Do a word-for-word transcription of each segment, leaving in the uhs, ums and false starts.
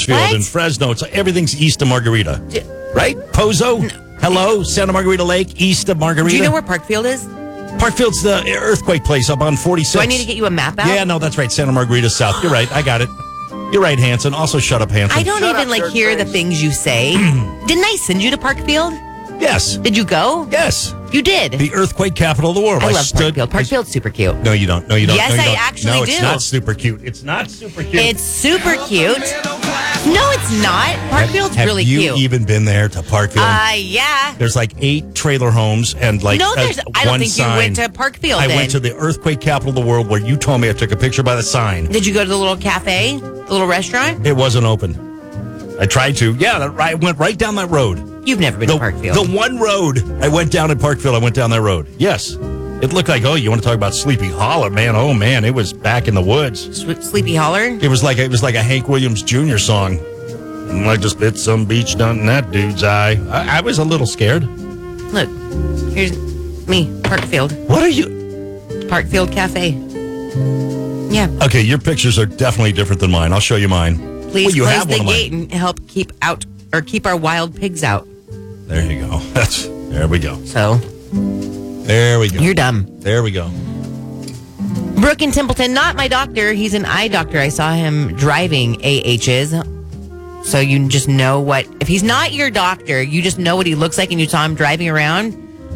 Bakersfield What? and Fresno. It's everything's east of Margarita, D- right? Pozo, No. hello, Santa Margarita Lake, east of Margarita. Do you know where Parkfield is? Parkfield's the earthquake place up on forty-six. Do I need to get you a map out? Yeah, no, that's right. Santa Margarita South. You're right. I got it. You're right, Hanson. Also, shut up, Hanson. I don't Shut even up, like dirt hear the face. things you say. Didn't I send you to Parkfield? Yes. Did you go? Yes. You did. The earthquake capital of the world. I love stood, Parkfield. Parkfield's super cute. No, you don't. No, you don't. Yes, no, you I don't. actually no, it's do. not super cute. It's not super cute. It's super cute. No, it's not. Parkfield's have really you cute. even been there to Parkfield? Uh, yeah. There's like eight trailer homes and like No, uh, there's. I don't one think sign. you went to Parkfield. I then. went to the earthquake capital of the world where you told me I took a picture by the sign. Did you go to the little cafe, the little restaurant? It wasn't open. I tried to. Yeah, that- I went right down that road. You've never been The, to Parkfield. the one road I went down in Parkfield, I went down that road. Yes. It looked like, oh, you want to talk about Sleepy Hollow, man? Oh, man, it was back in the woods. Sw- Sleepy Holler. It was like it was like a Hank Williams Junior song. And I just bit some beach done in that dude's eye. I, I was a little scared. Look, here's me, Parkfield. What are you? Parkfield Cafe. Yeah. Okay, your pictures are definitely different than mine. I'll show you mine. Please well, you close have the one of gate mine. and help keep out or keep our wild pigs out. There you go. That's there we go. So There we go. you're dumb. There we go. Brooke in Templeton, not my doctor. He's an eye doctor. I saw him driving A H's. So you just know what, if he's not your doctor, you just know what he looks like and you saw him driving around.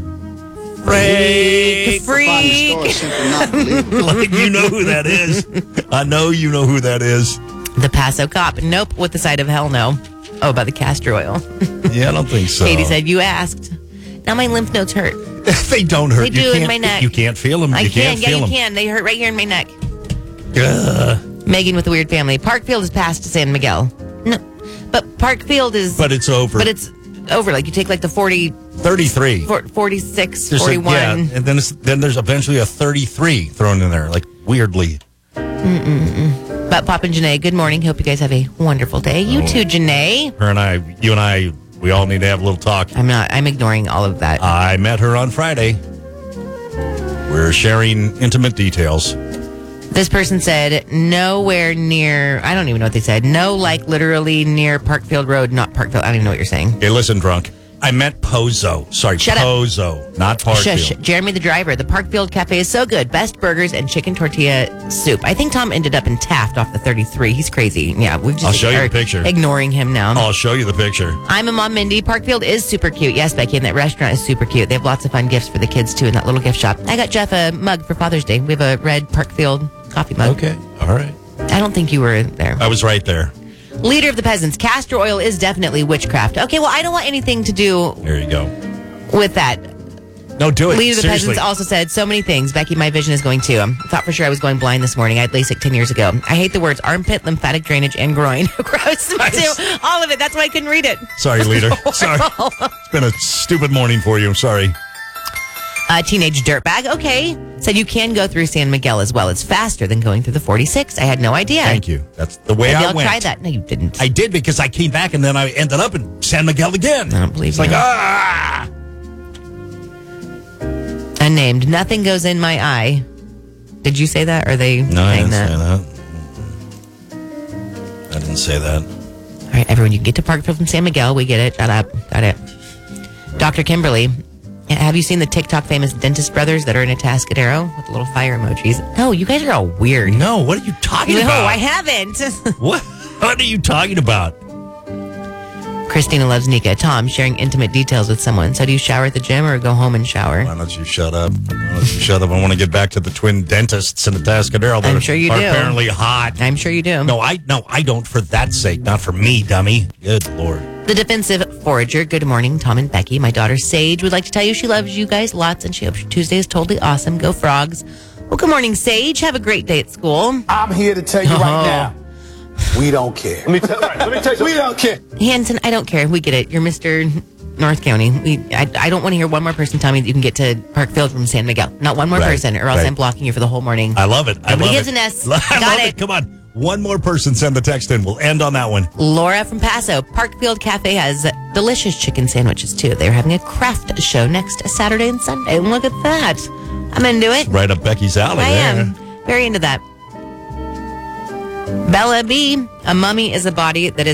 Freak. Freak. Like you know who that is. I know you know who that is. The Paso cop. Nope, with the side of hell no. Oh, about the castor oil. Yeah, I don't think so. Katie said, you asked. Now my lymph nodes hurt. they don't hurt. They do you in can't, my neck. You can't feel them. I you can. can't Yeah, feel you them. can. They hurt right here in my neck. Ugh. Megan with the weird family. Parkfield is past San Miguel. No, but Parkfield is. But it's over. But it's over. Like you take like the forty, thirty-three. for- forty-six, There's a- forty-one. yeah, and then it's, then there's eventually a thirty-three thrown in there, like weirdly. But Pop and Janae, good morning. Hope you guys have a wonderful day. You Oh. too, Janae. Her and I, you and I, we all need to have a little talk. I'm not. I'm ignoring all of that. I met her on Friday. We're sharing intimate details. This person said nowhere near. I don't even know what they said. No, like literally near Parkfield Road, not Parkfield. I don't even know what you're saying. Hey, listen, drunk. I meant Pozo. Sorry, Shut up. Pozo, not Parkfield. Shush. Jeremy the driver. The Parkfield Cafe is so good. Best burgers and chicken tortilla soup. I think Tom ended up in Taft off the thirty-three. He's crazy. Yeah, we've just I'll show you are the picture. ignoring him now. I'll show you the picture. I'm a mom, Mindy. Parkfield is super cute. Yes, Becky, and that restaurant is super cute. They have lots of fun gifts for the kids, too, in that little gift shop. I got Jeff a mug for Father's Day. We have a red Parkfield coffee mug. Okay, all right. I don't think you were there. I was right there. Leader of the peasants. Castor oil is definitely witchcraft. Okay, well, I don't want anything to do There you go. with that. No, do it. Leader of the Seriously. Peasants also said so many things. Becky, my vision is going too. I thought for sure I was going blind this morning. I had LASIK ten years ago. I hate the words armpit, lymphatic drainage, and groin. Gross. Me too. All of it. That's why I couldn't read it. Sorry, leader. Sorry. It's been a stupid morning for you. I'm sorry. Uh, teenage dirtbag. Okay. Said you can go through San Miguel as well. It's faster than going through the forty-six. I had no idea. Thank you. That's the way Maybe I I'll went. try that. No, you didn't. I did because I came back and then I ended up in San Miguel again. I don't believe It's you. like, ah! Unnamed. Nothing goes in my eye. Did you say that? Or are they No, I saying didn't that? say that. I didn't say that. All right, everyone, you can get to Parkfield from San Miguel. We get it. Shut up. Got it. Doctor Kimberly, have you seen the TikTok famous dentist brothers that are in a Tascadero with the little fire emojis? No, you guys are all weird. No, what are you talking No, about? I haven't. What? What are you talking about? Christina loves Nika. Tom, sharing intimate details with someone. So do you shower at the gym or go home and shower? Why don't you shut up? Why don't you shut up? I want to get back to the twin dentists in the Tascadero. that I'm are- sure you are do. apparently hot. I'm sure you do. No, I no, I don't for that sake. Not for me, dummy. Good Lord. The defensive forager. Good morning, Tom and Becky. My daughter Sage would like to tell you she loves you guys lots and she hopes your Tuesday is totally awesome. Go Frogs. Well, good morning, Sage. Have a great day at school. I'm here to tell you right now, we don't care. Let me tell, right, let me tell you, we don't care. Hanson, I don't care. We get it. You're Mister North County. We, I, I don't want to hear one more person tell me that you can get to Parkfield from San Miguel. Not one more Right, person, or else right. I'm blocking you for the whole morning. I love it. I Nobody love gives it. an S. I Got love it. it. Come on. One more person send the text in. We'll end on that one. Laura from Paso. Parkfield Cafe has delicious chicken sandwiches, too. They're having a craft show next Saturday and Sunday. Look at that. I'm into it. Right up Becky's alley I there. am. Very into that. Bella B. A mummy is a body that is